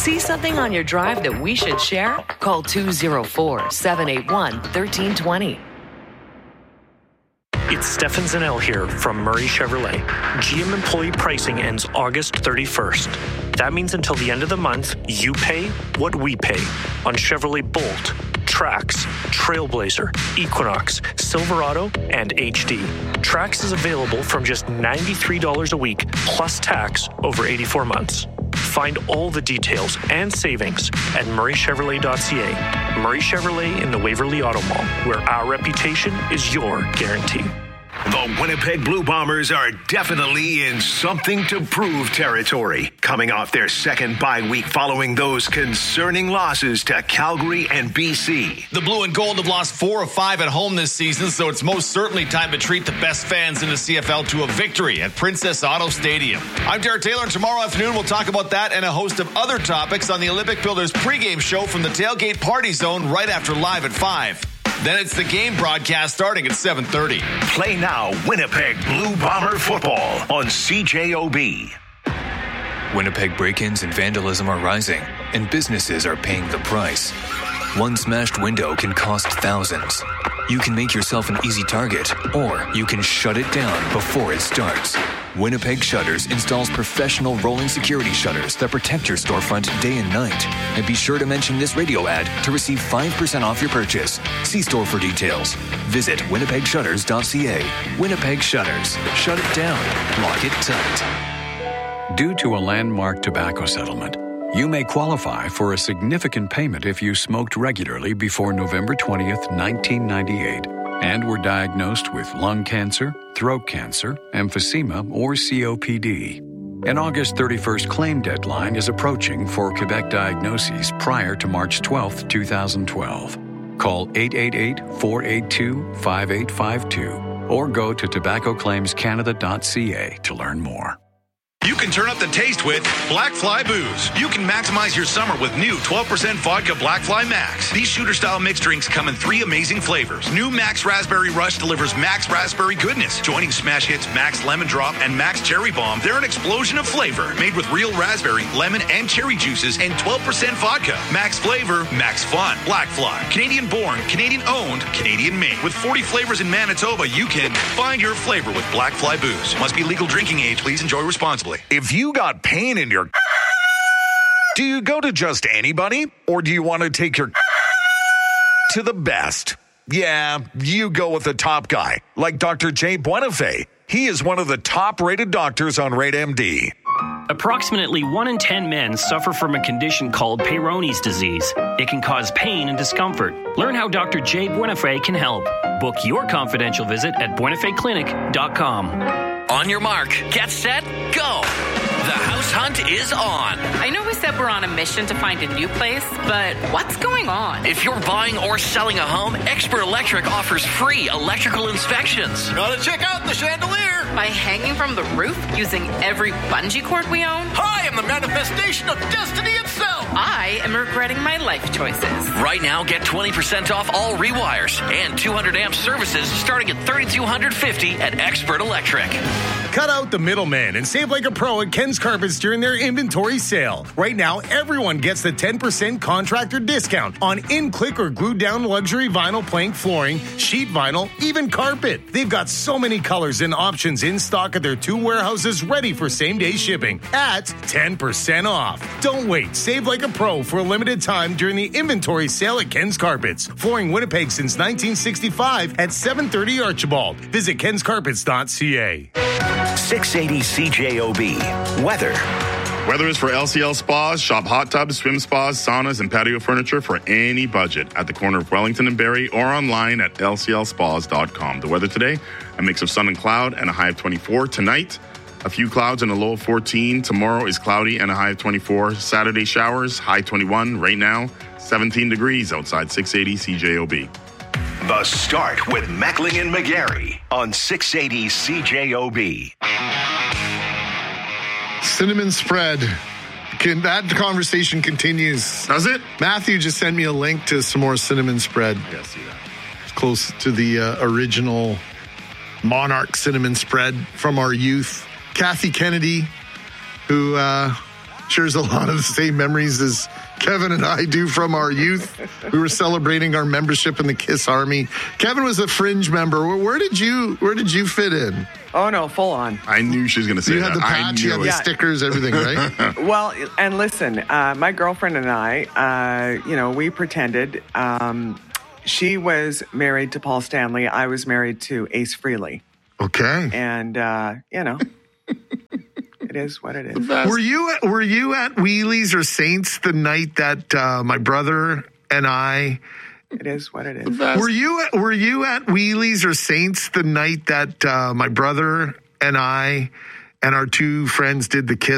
See something on your drive that we should share? Call 204-781-1320. It's Stefan Zanel here from Murray Chevrolet. GM employee pricing ends August 31st. That means until the end of the month, you pay what we pay on Chevrolet Bolt, Trax, Trailblazer, Equinox, Silverado, and HD. Trax is available from just $93 a week plus tax over 84 months. Find all the details and savings at murraychevrolet.ca. Murray Chevrolet in the Waverly Auto Mall, where our reputation is your guarantee. The Winnipeg Blue Bombers are definitely in something to prove territory, coming off their second bye week following those concerning losses to Calgary and BC. The Blue and Gold have lost 4 of 5 at home this season, so it's most certainly time to treat the best fans in the CFL to a victory at Princess Auto Stadium. I'm Derek Taylor, and tomorrow afternoon we'll talk about that and a host of other topics on the Olympic Builders pregame show from the Tailgate Party Zone right after Live at 5. Then it's the game broadcast starting at 7:30. Play now Winnipeg Blue Bomber football on CJOB. Winnipeg break-ins and vandalism are rising, and businesses are paying the price. One smashed window can cost thousands. You can make yourself an easy target, or you can shut it down before it starts. Winnipeg Shutters installs professional rolling security shutters that protect your storefront day and night. And be sure to mention this radio ad to receive 5% off your purchase. See store for details. Visit winnipegshutters.ca. Winnipeg Shutters. Shut it down. Lock it tight. Due to a landmark tobacco settlement, you may qualify for a significant payment if you smoked regularly before November 20th, 1998, and were diagnosed with lung cancer, throat cancer, emphysema, or COPD. An August 31st claim deadline is approaching for Quebec diagnoses prior to March 12th, 2012. Call 888-482-5852 or go to tobaccoclaimscanada.ca to learn more. You can turn up the taste with Black Fly Booze. You can maximize your summer with new 12% vodka Black Fly Max. These shooter-style mixed drinks come in 3 amazing flavors. New Max Raspberry Rush delivers Max Raspberry goodness. Joining smash hits Max Lemon Drop and Max Cherry Bomb, they're an explosion of flavor. Made with real raspberry, lemon, and cherry juices and 12% vodka. Max flavor, max fun. Black Fly. Canadian-born, Canadian-owned, Canadian-made. With 40 flavors in Manitoba, you can find your flavor with Black Fly Booze. Must be legal drinking age. Please enjoy responsibly. If you got pain in your... Do you go to just anybody? Or do you want to take your... to the best? Yeah, you go with the top guy, like Dr. Jay Buenafé. He is one of the top-rated doctors on RateMD. Approximately 1 in 10 men suffer from a condition called Peyronie's disease. It can cause pain and discomfort. Learn how Dr. Jay Buenafé can help. Book your confidential visit at buenafeclinic.com. On your mark, get set, go! The house hunt is on. I know we said we're on a mission to find a new place, but what's going on? If you're buying or selling a home, Expert Electric offers free electrical inspections. Gotta check out the chandelier. By hanging from the roof using every bungee cord we own? I am the manifestation of destiny itself. I am regretting my life choices. Right now, get 20% off all rewires and 200 amp services starting at $3,250 at Expert Electric. Cut out the middleman and save like a pro at Ken's Carpets during their inventory sale. Right now, everyone gets the 10% contractor discount on in-click or glued-down luxury vinyl plank flooring, sheet vinyl, even carpet. They've got so many colors and options in stock at their 2 warehouses ready for same-day shipping at 10% off. Don't wait. Save like a pro for a limited time during the inventory sale at Ken's Carpets. Flooring Winnipeg since 1965 at 730 Archibald. Visit kenscarpets.ca. 680 CJOB. Weather. Weather is for LCL Spas. Shop hot tubs, swim spas, saunas, and patio furniture for any budget at the corner of Wellington and Barrie or online at lclspas.com. The weather today, a mix of sun and cloud and a high of 24. Tonight, a few clouds and a low of 14. Tomorrow is cloudy and a high of 24. Saturday showers, high 21. Right now, 17 degrees outside 680 CJOB. The Start with Meckling and McGarry on 680 CJOB. Cinnamon spread. That conversation continues. Does it? Matthew just sent me a link to some more cinnamon spread. Yeah, see that. It's close to the original Monarch cinnamon spread from our youth. Kathy Kennedy, who shares a lot of the same memories as Kevin and I do from our youth. We were celebrating our membership in the KISS Army. Kevin was a fringe member. Where did you fit in? Oh, no, full on. I knew she was going to say that. You had the patch, you had the stickers, everything, right? Well, and listen, my girlfriend and I, we pretended. She was married to Paul Stanley. I was married to Ace Frehley. Okay. And, it is what it is. Were you at Wheelies or Saints the night that my brother and I... It is what it is. Were you at Wheelies or Saints the night that my brother and I and our two friends did the KISS